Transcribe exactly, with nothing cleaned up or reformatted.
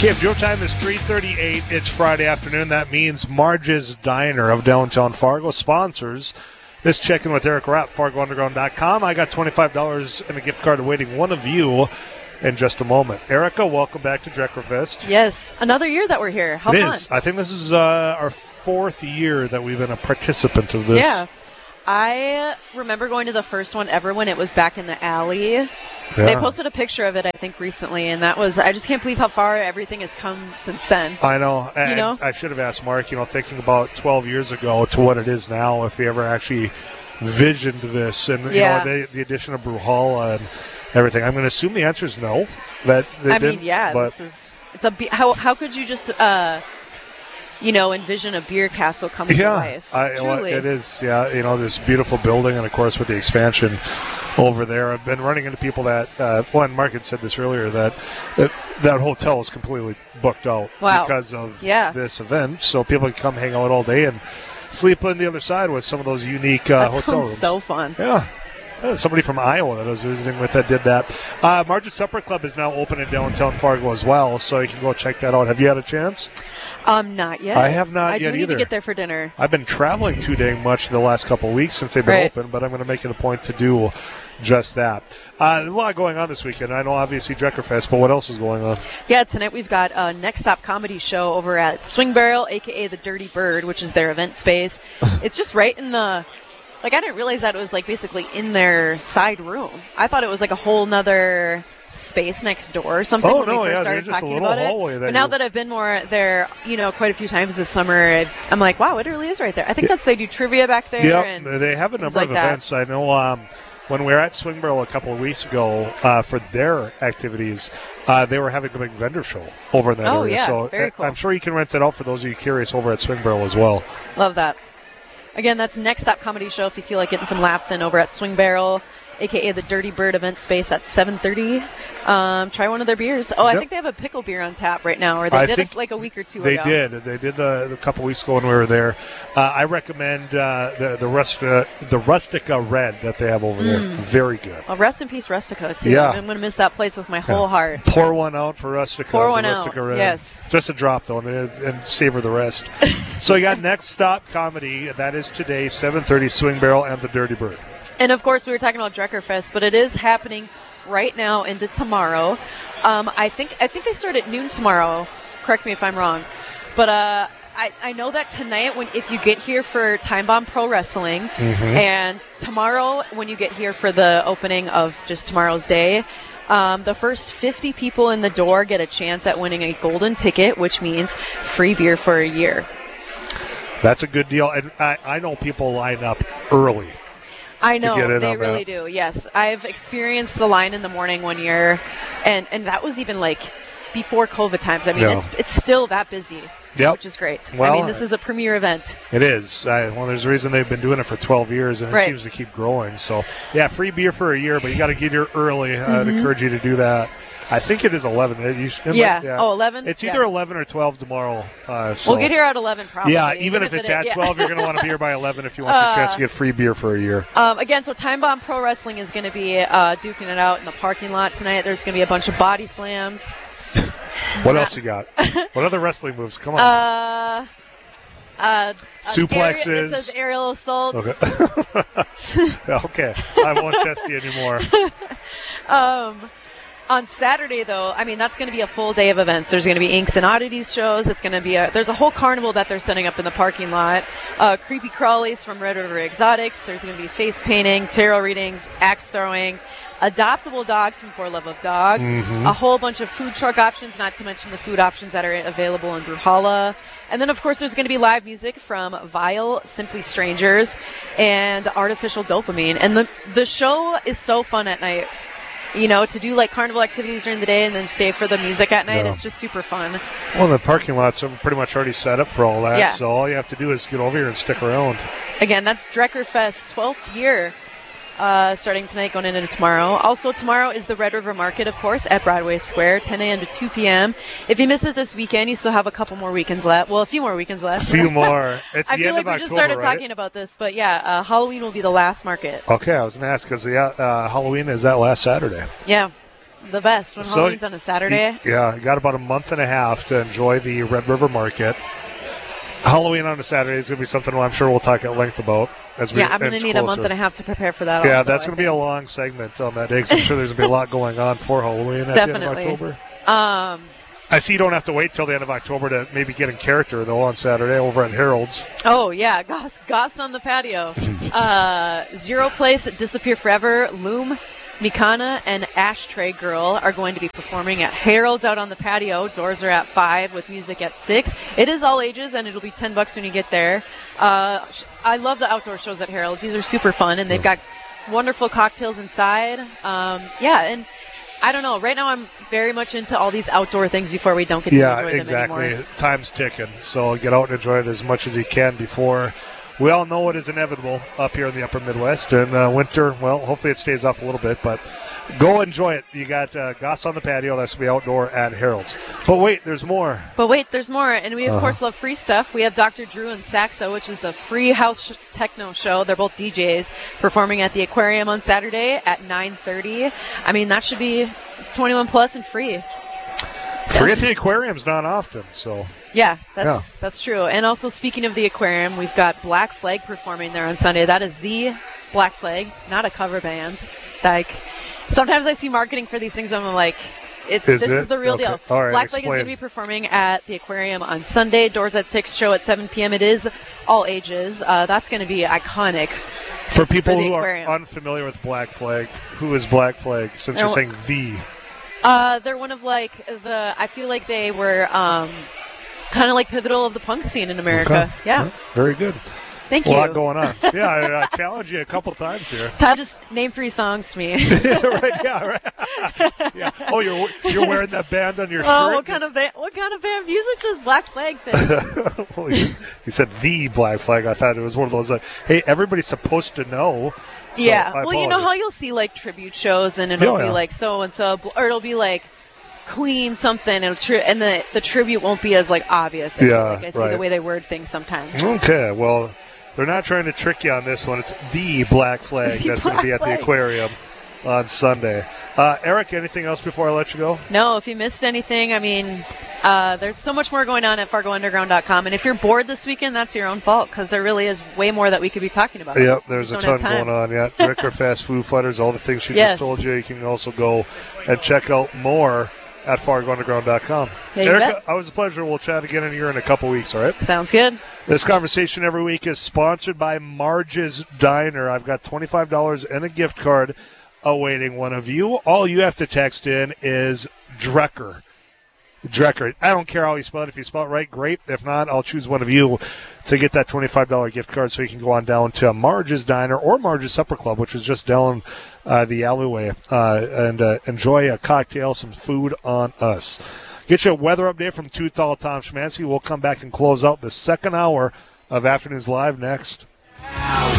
K F G O time is three thirty-eight. It's Friday afternoon. That means Marge's Diner of downtown Fargo sponsors this Check-In with Eric Rapp, Fargo Underground dot com. I got twenty-five dollars and a gift card awaiting one of you in just a moment. Erica, welcome back to Dreckerfest. Yes, another year that we're here. How it fun. is. I think this is uh, our fourth year that we've been a participant of this. Yeah. I remember going to the first one ever when it was back in the alley. Yeah. They posted a picture of it, I think, recently, and that was, I just can't believe how far everything has come since then. I know. And you know? I should have asked Mark, you know, thinking about twelve years ago to what it is now, if he ever actually visioned this and, Yeah. you know, the, the addition of Bruhala and everything. I'm going to assume the answer is no. That they I didn't, mean, yeah, but this is, it's a, be- how, how could you just, uh, you know, envision a beer castle coming yeah, to life? I, well, Truly. it is, yeah, you know, this beautiful building, and, of course, with the expansion over there. I've been running into people that, uh, well, and Mark had said this earlier, that that, that hotel is completely booked out Wow. because of Yeah. this event. So people can come hang out all day and sleep on the other side with some of those unique uh, that hotel sounds rooms. so fun. Yeah. Uh, Somebody from Iowa that I was visiting with that did that. Uh, Marge's Supper Club is now open in downtown Fargo as well, so you can go check that out. Have you had a chance? Um, not yet. I have not I yet do need either. to get there for dinner. I've been traveling too dang much the last couple of weeks since they've been Right. open, but I'm going to make it a point to do just that. Uh, a lot going on this weekend. I know, obviously, Dreckerfest, but what else is going on? Yeah, tonight we've got a Next Stop Comedy Show over at Swing Barrel, a k a the Dirty Bird, which is their event space. It's just right in the... Like, I didn't realize that it was, like, basically in their side room. I thought it was, like, a whole nother space next door or something Oh, when no, we first yeah, started there's just a talking little about hallway it. that But now you- that I've been more there, you know, quite a few times this summer, I- I'm like, wow, it really is right there. I think that's they do trivia back there. Yeah, and they have a things number like of that. events. I know um, when we were at Swing Barrel a couple of weeks ago uh, for their activities, uh, they were having a big vendor show over in that Oh, area. yeah, so very uh, cool. I'm sure you can rent it out for those of you curious over at Swing Barrel as well. Love that. Again, that's Next Stop Comedy Show if you feel like getting some laughs in over at Swing Barrel, a k a the Dirty Bird event space at seven thirty. Um, try one of their beers. Oh, I Yep. think they have a pickle beer on tap right now, or they I did think it like a week or two They ago. did. They did uh, a couple weeks ago when we were there. Uh, I recommend uh, the the, Rust, uh, the Rustica Red that they have over there. Very good. Well, rest in peace, Rustica, too. Yeah. I'm going to miss that place with my whole heart. Pour one out for Rustica. Pour the one out, Rustica Red. yes. Just a drop, though, and, and savor the rest. So you got Next Stop Comedy. That is today, seven thirty, Swing Barrel and the Dirty Bird. And, of course, we were talking about Dreckerfest, but it is happening right now into tomorrow. Um, I think I think they start at noon tomorrow. Correct me if I'm wrong. But uh, I, I know that tonight, when if you get here for Time Bomb Pro Wrestling, and tomorrow when you get here for the opening of just tomorrow's day, um, the first fifty people in the door get a chance at winning a golden ticket, which means free beer for a year. That's a good deal. And I, I know people line up early. I know, get in they on really that. do, yes. I've experienced the line in the morning one year, and, and that was even, like, before COVID times. I mean, Yeah. it's, it's still that busy, Yep. which is great. Well, I mean, this is a premier event. It is. Uh, well, there's a reason they've been doing it for twelve years, and it Right. seems to keep growing. So, yeah, free beer for a year, but you got to get here early. Mm-hmm. I'd encourage you to do that. I think it is eleven. It, you should, it Yeah. might- Oh, eleven? It's Yeah. either eleven or twelve tomorrow. Uh, so. We'll get here at eleven probably. Yeah, even if it's it- at yeah. twelve, you're going to want to be here by eleven if you want your chance to get free beer for a year. Um, again, so Time Bomb Pro Wrestling is going to be uh, duking it out in the parking lot tonight. There's going to be a bunch of body slams. What else you got? What other wrestling moves? Come on. Uh, uh, Suplexes. Aerial, it says aerial assaults. Okay. Okay. I won't test you anymore. Um, on Saturday, though, I mean, that's going to be a full day of events. There's going to be Inks and Oddities shows. It's going to be a, there's a whole carnival that they're setting up in the parking lot. Uh, creepy crawlies from Red River Exotics. There's going to be face painting, tarot readings, axe throwing, adoptable dogs from For Love of Dog, a whole bunch of food truck options, not to mention the food options that are available in Bruhala. And then, of course, there's going to be live music from Vile, Simply Strangers, and Artificial Dopamine. And the the show is so fun at night. You know, to do like carnival activities during the day and then stay for the music at night, Yeah. it's just super fun. Well, the parking lots are pretty much already set up for all that, Yeah. so all you have to do is get over here and stick around. Again, that's Dreckerfest twelfth year. Uh, starting tonight, going into tomorrow. Also, tomorrow is the Red River Market, of course, at Broadway Square, ten a.m. to two p.m. If you miss it this weekend, you still have a couple more weekends left. Well, a few more weekends left. A few more. It's I the feel end like of we October, just started right? talking about this, but yeah, uh, Halloween will be the last market. Okay, I was going to ask because yeah, uh, Halloween is that last Saturday. Yeah. the best when So, Halloween's on a Saturday. Yeah, you got about a month and a half to enjoy the Red River Market. Halloween on a Saturday is going to be something I'm sure we'll talk at length about. As we Yeah, I'm going to inch need a closer. month and a half to prepare for that. Yeah, also, that's I going to be a think. long segment on that day, 'cause I'm sure there's going to be a lot going on for Halloween at Definitely. the end of October. Um, I see you don't have to wait till the end of October to maybe get in character, though, on Saturday over at Harold's. oh, yeah, Goss, Goss on the patio. uh, Zero Place, Disappear Forever, Loom, Mikana, and Ashtray Girl are going to be performing at Harold's out on the patio. Doors are at five with music at six. It is all ages, and it'll be ten bucks when you get there. Uh, I love the outdoor shows at Harold's. These are super fun, and they've got wonderful cocktails inside. Um, yeah, and I don't know. Right now, I'm very much into all these outdoor things before we don't get to Yeah, enjoy them exactly. anymore. Time's ticking, so get out and enjoy it as much as you can before. We all know it is inevitable up here in the upper Midwest. And uh, winter, well, hopefully it stays off a little bit, but go enjoy it. You got uh, Goss on the patio. That's going to be outdoor at Harold's. But wait, there's more. But wait, there's more. And we, of Uh-huh. course, love free stuff. We have Doctor Drew and Saxo, which is a free house sh- techno show. They're both D Js performing at the Aquarium on Saturday at nine thirty. I mean, that should be it's twenty-one plus and free. Free at the Aquarium's not often, so. Yeah, that's that's true. And also, speaking of the Aquarium, we've got Black Flag performing there on Sunday. That is the Black Flag, not a cover band. Like, sometimes I see marketing for these things, and I'm like, it, Is this it? is the real Okay. deal. All right, Black Flag is explain. going to be performing at the Aquarium on Sunday. Doors at six, show at seven p.m. It is all ages. Uh, that's going to be iconic. For people For the who Aquarium. are unfamiliar with Black Flag, who is Black Flag, since you're No. saying the? Uh, they're one of like the. I feel like they were um, kind of like pivotal of the punk scene in America. Okay. Yeah, Very good. thank A you. lot going on. Yeah, I, I challenged you a couple times here. Todd, just name three songs to me. yeah, right, yeah, right. yeah. Oh, you're you're wearing that band on your Oh, shirt? what kind of band? What kind of band music does Black Flag fit? well, you, you said the Black Flag. I thought it was one of those like, hey, everybody's supposed to know. So yeah. I Well, you know how apologize. you'll see like tribute shows, and it'll Oh, be yeah. like so and so, or it'll be like Queen something, and, tri- and the the tribute won't be as like obvious. I feel Yeah, like I see right. the way they word things sometimes. Okay, well, they're not trying to trick you on this one. It's the Black Flag The that's going to Black be at Flag. the Aquarium on Sunday. Uh, Eric, anything else before I let you go? No, if you missed anything, I mean, uh, there's so much more going on at fargo underground dot com. And if you're bored this weekend, that's your own fault, because there really is way more that we could be talking about. Yep, We there's a just ton don't have time. going on. Yeah, Ricker Fast Food Fighters, all the things she Yes. just told you. You can also go and check out more at fargo underground dot com. Yeah, you Erica, bet. always a pleasure. We'll chat again in here in a couple weeks, all right? Sounds good. This conversation every week is sponsored by Marge's Diner. I've got twenty-five dollars and a gift card awaiting one of you. All you have to text in is Drecker. Drecker. I don't care how you spell it. If you spell it right, great. If not, I'll choose one of you to get that twenty-five dollars gift card so you can go on down to Marge's Diner or Marge's Supper Club, which is just down uh, the alleyway, uh, and uh, enjoy a cocktail, some food on us. Get you a weather update from Too Tall Tom Schmansky. We'll come back and close out the second hour of Afternoons Live next.